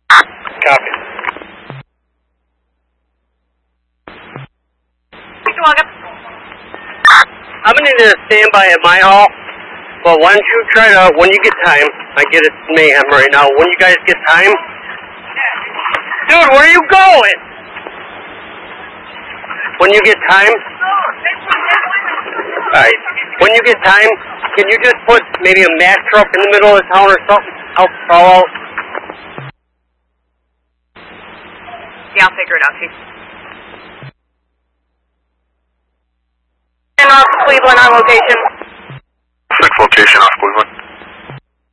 Copy. I'm gonna need a standby at my hall, but why don't you try to, when you get time, I get it mayhem right now, when you guys get time, dude, where are you going? When you get time, alright, when you get time, can you just put maybe a Mack truck in the middle of the town or something, help crawl out? Yeah, I'll figure it out, Chief. And off Cleveland on location. 6 location off Cleveland.